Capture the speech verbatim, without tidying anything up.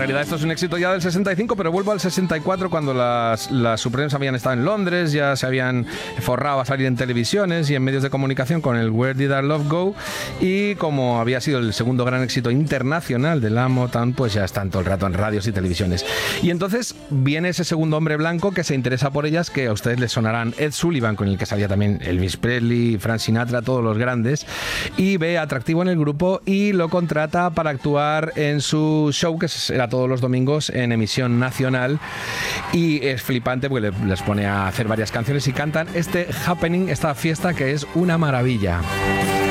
realidad esto es un éxito ya del sesenta y cinco, pero vuelvo al sesenta y cuatro cuando las, las Supremes habían estado en Londres, ya se habían forrado a salir en televisiones y en medios de comunicación con el Where Did Our Love Go, y como había sido el segundo gran éxito internacional de la Motown, pues ya están todo el rato en radios y televisiones. Y entonces viene ese segundo hombre blanco que se interesa por ellas, que a ustedes les sonarán, Ed Sullivan, con el que salía también Elvis Presley, Frank Sinatra, todos los grandes, y ve atractivo en el grupo y lo contrata para actuar en su show, que era todos los domingos en emisión nacional, y es flipante porque les pone a hacer varias canciones y cantan este Happening, esta fiesta que es una maravilla.